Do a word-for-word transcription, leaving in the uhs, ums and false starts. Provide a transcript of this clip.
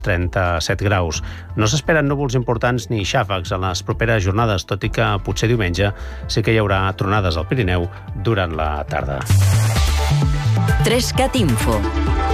trenta-set graus. No s'esperen núvols importants ni xàfecs en les properes jornades, tot i que potser diumenge sí que hi haurà tronades al Pirineu durant la tarda. tres cat Info.